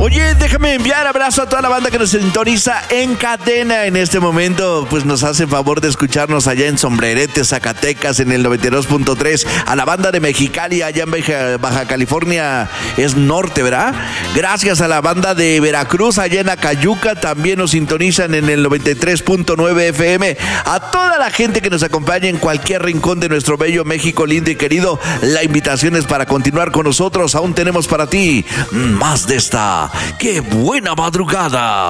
Oye, déjame enviar abrazo a toda la banda que nos sintoniza en cadena en este momento. Pues nos hace favor de escucharnos allá en Sombrerete, Zacatecas, en el 92.3. A la banda de Mexicali, allá en Baja California, es norte, ¿verdad? Gracias a la banda de Veracruz, allá en Acayuca, también nos sintonizan en el 93.9 FM. A toda la gente que nos acompaña en cualquier rincón de nuestro bello México lindo y querido, la invitación es para continuar con nosotros. Aún tenemos para ti más de esta. ¡Qué buena madrugada!